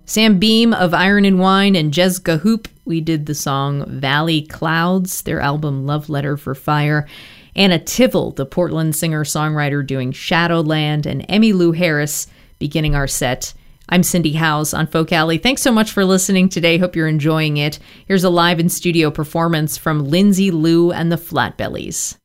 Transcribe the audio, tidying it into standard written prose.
Sam Beam of Iron and Wine and Jezga Hoop, we did the song Valley Clouds, their album Love Letter for Fire. Anna Tivel, the Portland singer-songwriter, doing Shadowland, and Emmylou Harris beginning our set. I'm Cindy Howes on Folk Alley. Thanks so much for listening today. Hope you're enjoying it. Here's a live in studio performance from Lindsay Lou and the Flatbellies.